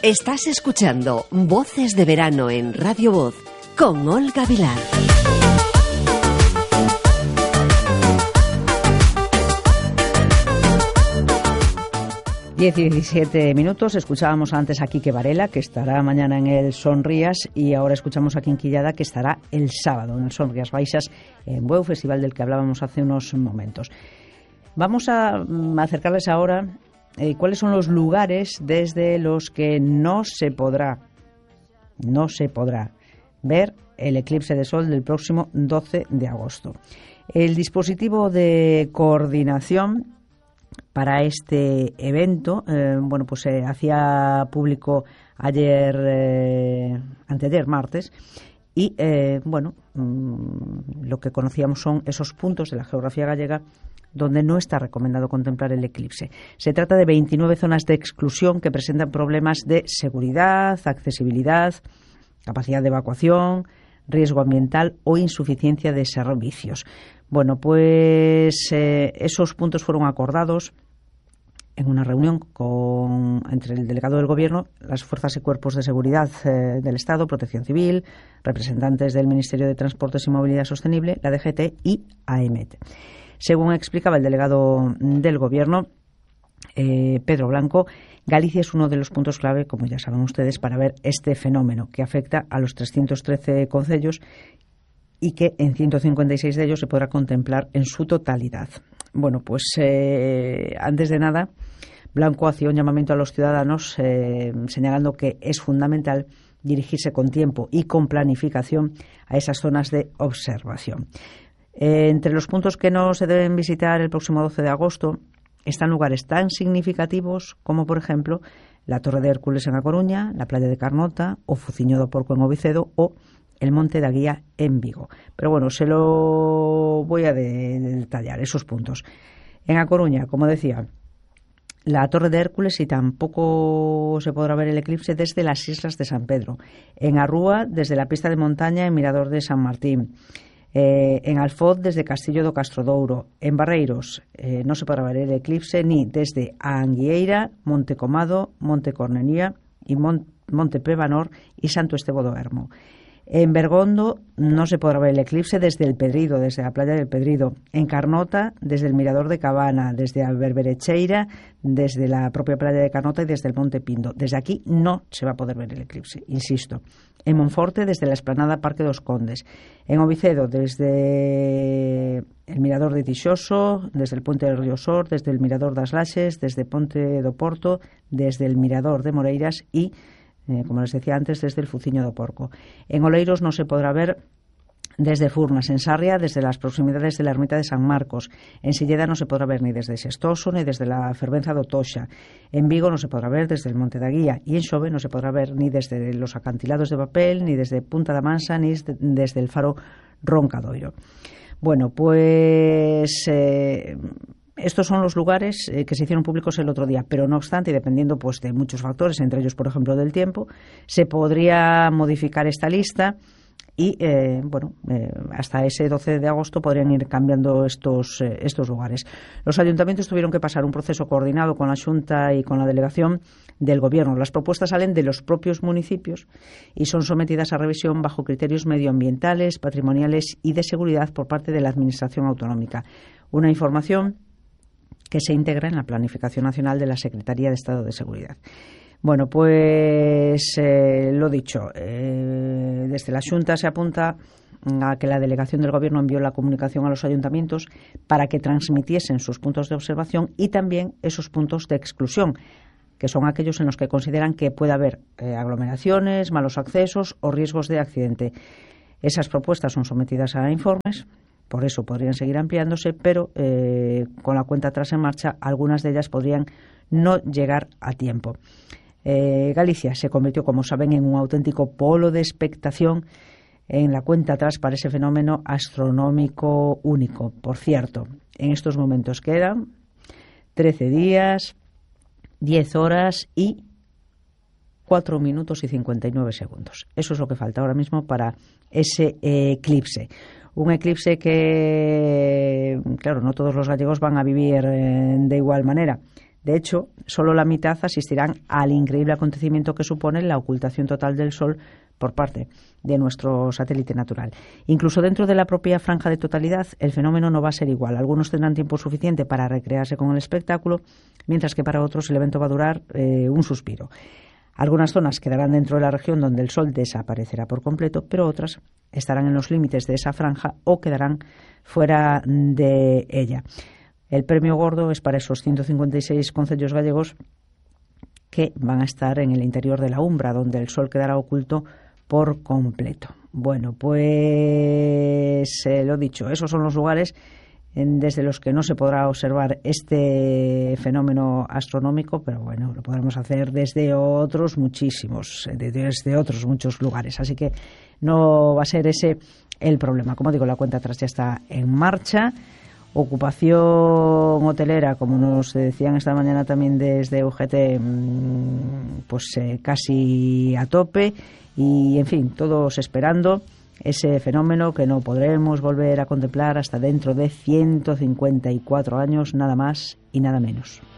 Estás escuchando Voces de Verano en Radio Voz con Olga Vilar. Diez y 17 minutos. Escuchábamos antes a Quique Varela, que estará mañana en el Sonrías, y ahora escuchamos a Quinquillada, que estará el sábado en el Sonrías Baixas, en Bueu, festival del que hablábamos hace unos momentos. Vamos a acercarles ahora cuáles son los lugares desde los que no se podrá ver el eclipse de sol del próximo 12 de agosto. El dispositivo de coordinación para este evento, se hacía público anteayer martes, y lo que conocíamos son esos puntos de la geografía gallega donde no está recomendado contemplar el eclipse. Se trata de 29 zonas de exclusión que presentan problemas de seguridad, accesibilidad, capacidad de evacuación, riesgo ambiental o insuficiencia de servicios. Esos puntos fueron acordados en una reunión entre el delegado del Gobierno, las fuerzas y cuerpos de seguridad del Estado, Protección Civil, representantes del Ministerio de Transportes y Movilidad Sostenible, la DGT y AEMET. Según explicaba el delegado del Gobierno, Pedro Blanco, Galicia es uno de los puntos clave, como ya saben ustedes, para ver este fenómeno que afecta a los 313 concellos y que en 156 de ellos se podrá contemplar en su totalidad. Antes de nada, Blanco hacía un llamamiento a los ciudadanos señalando que es fundamental dirigirse con tiempo y con planificación a esas zonas de observación. Entre los puntos que no se deben visitar el próximo 12 de agosto están lugares tan significativos como, por ejemplo, la Torre de Hércules en A Coruña, la playa de Carnota o Fuciño do Porco en Ovicedo o el Monte da Guía en Vigo. Pero se lo voy a detallar, esos puntos. En A Coruña, como decía, la Torre de Hércules, y tampoco se podrá ver el eclipse desde las Islas de San Pedro. En Arrúa, desde la pista de montaña en Mirador de San Martín. En Alfoz, desde Castillo do Castrodouro. En Barreiros no se podrá ver el eclipse ni desde a Anguieira, Monte Comado, Monte Cornenía y Monte Prevanor y Santo Estevo do Ermo. En Bergondo no se podrá ver el eclipse desde el Pedrido, desde la playa del Pedrido. En Carnota, desde el Mirador de Cabana, desde a Berberecheira, desde la propia playa de Carnota y desde el Monte Pindo. Desde aquí no se va a poder ver el eclipse, insisto. En Monforte, desde la explanada Parque dos Condes. En Ovicedo, desde el Mirador de Tixoso, desde el Puente del Río Sor, desde el Mirador das Laxes, desde Ponte do Porto, desde el Mirador de Moreiras y, como les decía antes, desde el Fuciño do Porco. En Oleiros no se podrá ver desde Furnas. En Sarria, desde las proximidades de la ermita de San Marcos. En Silleda no se podrá ver ni desde Xestoso ni desde la fervenza do Toxa. En Vigo no se podrá ver desde el Monte da Guía. Y en Xove no se podrá ver ni desde los acantilados de Papel, ni desde Punta da Mansa, ni desde el faro Roncadoiro. Estos son los lugares que se hicieron públicos el otro día, pero no obstante, y dependiendo de muchos factores, entre ellos, por ejemplo, del tiempo, se podría modificar esta lista y, hasta ese 12 de agosto podrían ir cambiando estos lugares. Los ayuntamientos tuvieron que pasar un proceso coordinado con la Xunta y con la delegación del Gobierno. Las propuestas salen de los propios municipios y son sometidas a revisión bajo criterios medioambientales, patrimoniales y de seguridad por parte de la Administración autonómica. Una información que se integra en la Planificación Nacional de la Secretaría de Estado de Seguridad. Lo dicho, desde la Xunta se apunta a que la delegación del Gobierno envió la comunicación a los ayuntamientos para que transmitiesen sus puntos de observación y también esos puntos de exclusión, que son aquellos en los que consideran que puede haber aglomeraciones, malos accesos o riesgos de accidente. Esas propuestas son sometidas a informes. Por eso podrían seguir ampliándose, pero con la cuenta atrás en marcha, algunas de ellas podrían no llegar a tiempo. Galicia se convirtió, como saben, en un auténtico polo de expectación en la cuenta atrás para ese fenómeno astronómico único. Por cierto, en estos momentos quedan 13 días, 10 horas y 4 minutos y 59 segundos. Eso es lo que falta ahora mismo para ese eclipse. Un eclipse que, claro, no todos los gallegos van a vivir de igual manera. De hecho, solo la mitad asistirán al increíble acontecimiento que supone la ocultación total del Sol por parte de nuestro satélite natural. Incluso dentro de la propia franja de totalidad, el fenómeno no va a ser igual. Algunos tendrán tiempo suficiente para recrearse con el espectáculo, mientras que para otros el evento va a durar un suspiro. Algunas zonas quedarán dentro de la región donde el Sol desaparecerá por completo, pero otras estarán en los límites de esa franja o quedarán fuera de ella. El premio gordo es para esos 156 concellos gallegos que van a estar en el interior de la umbra, donde el Sol quedará oculto por completo. Bueno, pues lo dicho, esos son los lugares desde los que no se podrá observar este fenómeno astronómico, pero bueno, lo podremos hacer desde otros muchísimos, desde otros muchos lugares, así que no va a ser ese el problema. Como digo, la cuenta atrás ya está en marcha. Ocupación hotelera, como nos decían esta mañana también desde UGT, pues casi a tope y, en fin, todos esperando ese fenómeno que no podremos volver a contemplar hasta dentro de 154 años, nada más y nada menos.